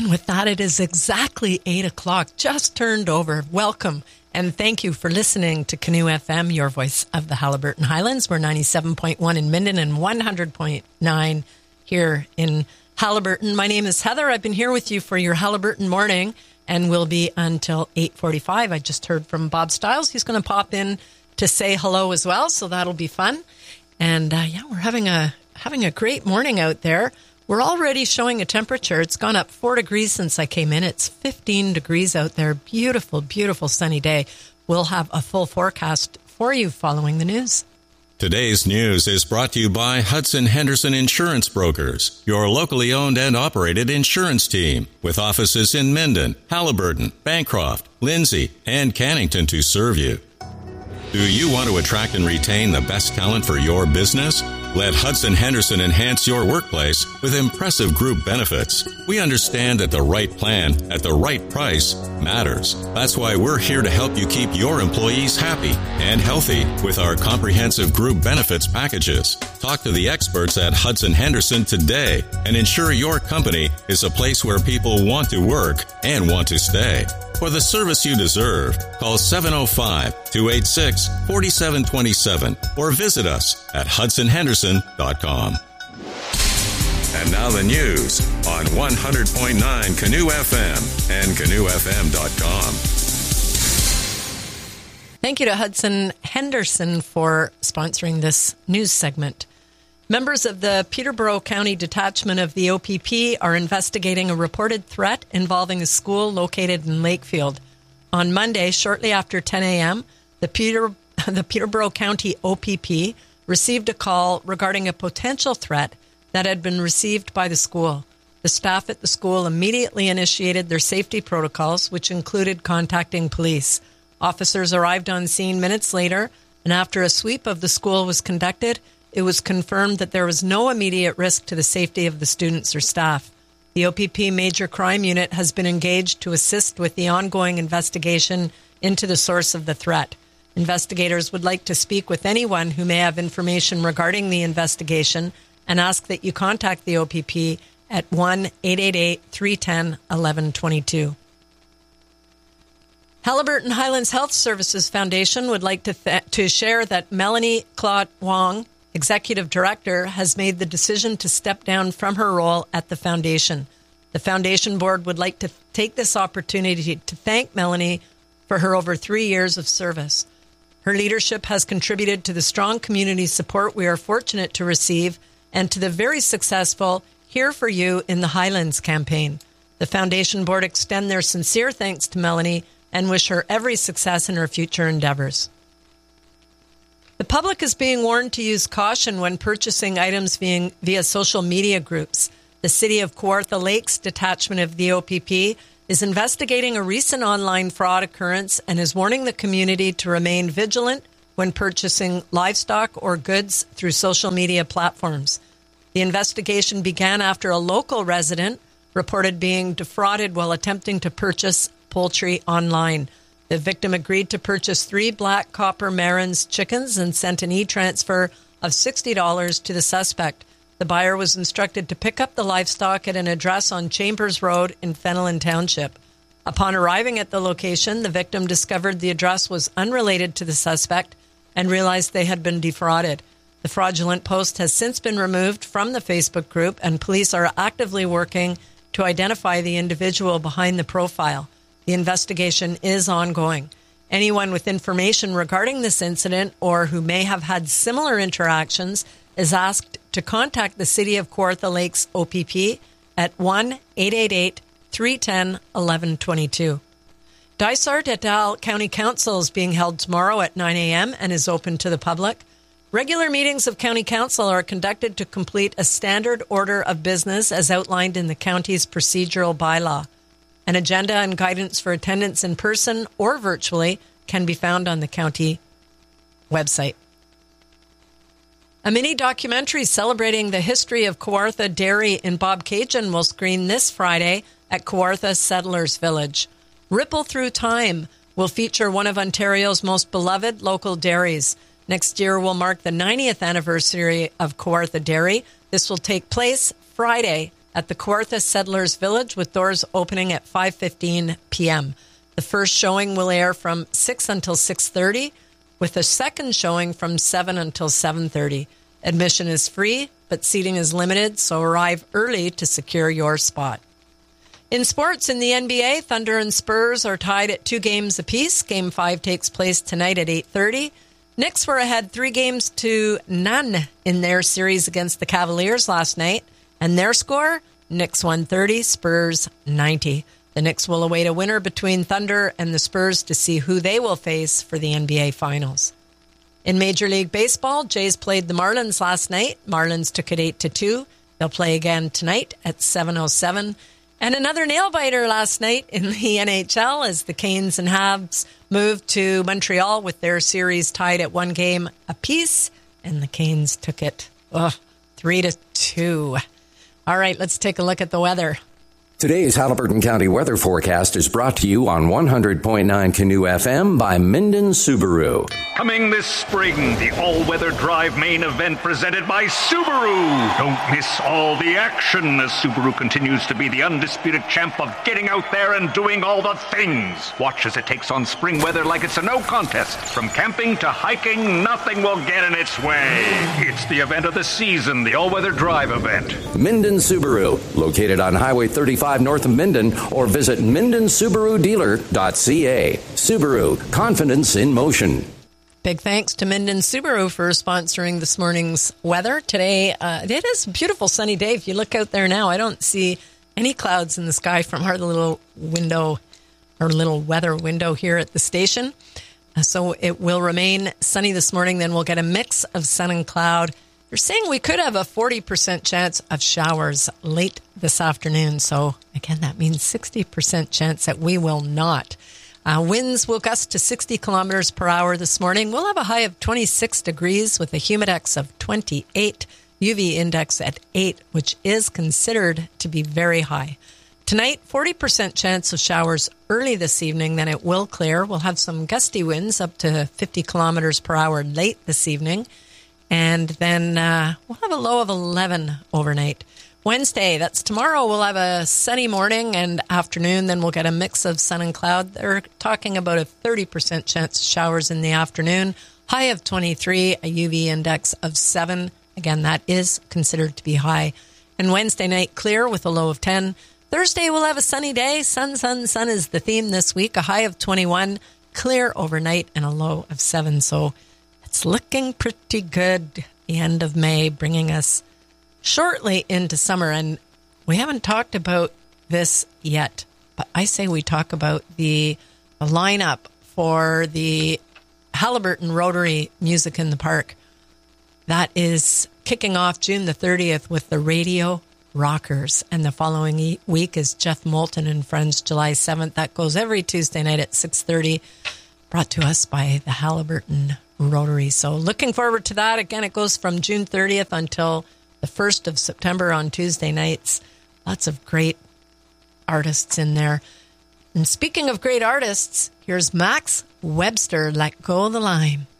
And with that, it is exactly 8 o'clock, just turned over. Welcome, and thank you for listening to Canoe FM, your voice of the Haliburton Highlands. We're 97.1 in Minden and 100.9 here in Haliburton. My name is Heather. I've been here with you for your Haliburton morning, and will be until 8:45. I just heard from Bob Stiles. He's going to pop in to say hello as well, so that'll be fun. And we're having a great morning out there. We're already showing a temperature. It's gone up 4 degrees since I came in. It's 15 degrees out there. Beautiful, beautiful sunny day. We'll have a full forecast for you following the news. Today's news is brought to you by Hudson Henderson Insurance Brokers, your locally owned and operated insurance team, with offices in Minden, Haliburton, Bancroft, Lindsay, and Cannington to serve you. Do you want to attract and retain the best talent for your business? Let Hudson Henderson enhance your workplace with impressive group benefits. We understand that the right plan at the right price matters. That's why we're here to help you keep your employees happy and healthy with our comprehensive group benefits packages. Talk to the experts at Hudson Henderson today and ensure your company is a place where people want to work and want to stay. For the service you deserve, call 705-286-4727 or visit us at hudsonhenderson.com. And now the news on 100.9 Canoe FM and canoefm.com. Thank you to Hudson Henderson for sponsoring this news segment. Members of the Peterborough County Detachment of the OPP are investigating a reported threat involving a school located in Lakefield. On Monday, shortly after 10 a.m., the Peterborough County OPP received a call regarding a potential threat that had been received by the school. The staff at the school immediately initiated their safety protocols, which included contacting police. Officers arrived on scene minutes later, and after a sweep of the school was conducted, it was confirmed that there was no immediate risk to the safety of the students or staff. The OPP Major Crime Unit has been engaged to assist with the ongoing investigation into the source of the threat. Investigators would like to speak with anyone who may have information regarding the investigation and ask that you contact the OPP at 1-888-310-1122. Haliburton Highlands Health Services Foundation would like to share that Melanie Claude Wong, Executive Director, has made the decision to step down from her role at the foundation. The foundation board would like to take this opportunity to thank Melanie for her over 3 years of service. Her leadership has contributed to the strong community support we are fortunate to receive and to the very successful Here For You in the Highlands campaign. The foundation board extend their sincere thanks to Melanie and wish her every success in her future endeavors. The public is being warned to use caution when purchasing items via social media groups. The City of Kawartha Lakes Detachment of the OPP is investigating a recent online fraud occurrence and is warning the community to remain vigilant when purchasing livestock or goods through social media platforms. The investigation began after a local resident reported being defrauded while attempting to purchase poultry online. The victim agreed to purchase 3 black copper Marans chickens and sent an e-transfer of $60 to the suspect. The buyer was instructed to pick up the livestock at an address on Chambers Road in Fenelon Township. Upon arriving at the location, the victim discovered the address was unrelated to the suspect and realized they had been defrauded. The fraudulent post has since been removed from the Facebook group, and police are actively working to identify the individual behind the profile. The investigation is ongoing. Anyone with information regarding this incident or who may have had similar interactions is asked to contact the City of Kawartha Lakes OPP at 1-888-310-1122. Dysart et al. County Council is being held tomorrow at 9 a.m. and is open to the public. Regular meetings of County Council are conducted to complete a standard order of business as outlined in the county's procedural bylaw. An agenda and guidance for attendance in person or virtually can be found on the county website. A mini documentary celebrating the history of Kawartha Dairy in Bobcaygeon will screen this Friday at Kawartha Settlers Village. Ripple Through Time will feature one of Ontario's most beloved local dairies. Next year will mark the 90th anniversary of Kawartha Dairy. This will take place Friday at the Kawartha Settlers Village, with doors opening at 5:15 p.m. The first showing will air from 6 until 6:30, with a second showing from 7 until 7:30. Admission is free, but seating is limited, so arrive early to secure your spot. In sports, in the NBA, Thunder and Spurs are tied at 2 games apiece. Game 5 takes place tonight at 8:30. Knicks were ahead 3-0 in their series against the Cavaliers last night. And their score, Knicks 130, Spurs 90. The Knicks will await a winner between Thunder and the Spurs to see who they will face for the NBA Finals. In Major League Baseball, Jays played the Marlins last night. Marlins took it 8-2. They'll play again tonight at 7:07. And another nail-biter last night in the NHL as the Canes and Habs moved to Montreal with their series tied at 1 game apiece. And the Canes took it 3-2. All right, let's take a look at the weather. Today's Haliburton County weather forecast is brought to you on 100.9 Canoe FM by Minden Subaru. Coming this spring, the all-weather drive main event presented by Subaru. Don't miss all the action as Subaru continues to be the undisputed champ of getting out there and doing all the things. Watch as it takes on spring weather like it's a no contest. From camping to hiking, nothing will get in its way. It's the event of the season, the all-weather drive event. Minden Subaru, located on Highway 35 north of Minden, or visit MindenSubaruDealer.ca. Subaru, confidence in motion. Big thanks to Minden Subaru for sponsoring this morning's weather. Today, it is a beautiful sunny day. If you look out there now, I don't see any clouds in the sky from our little window, our little weather window here at the station. So it will remain sunny this morning. Then we'll get a mix of sun and cloud. They're saying we could have a 40% chance of showers late this afternoon. So, again, that means 60% chance that we will not. Winds will gust to 60 kilometers per hour this morning. We'll have a high of 26 degrees with a humidex of 28, UV index at 8, which is considered to be very high. Tonight, 40% chance of showers early this evening, then it will clear. We'll have some gusty winds up to 50 kilometers per hour late this evening. And then we'll have a low of 11 overnight. Wednesday, that's tomorrow, we'll have a sunny morning and afternoon. Then we'll get a mix of sun and cloud. They're talking about a 30% chance of showers in the afternoon. High of 23, a UV index of 7. Again, that is considered to be high. And Wednesday night, clear with a low of 10. Thursday, we'll have a sunny day. Sun is the theme this week. A high of 21, clear overnight, and a low of 7. So it's looking pretty good. The end of May, bringing us shortly into summer. And we haven't talked about this yet, but I say we talk about the lineup for the Haliburton Rotary Music in the Park. That is kicking off June the 30th with the Radio Rockers. And the following week is Jeff Moulton and Friends, July 7th. That goes every Tuesday night at 6:30. Brought to us by the Haliburton Rotary. So looking forward to that. Again, it goes from June 30th until the 1st of September on Tuesday nights. Lots of great artists in there. And speaking of great artists, here's Max Webster, Let Go of the Line.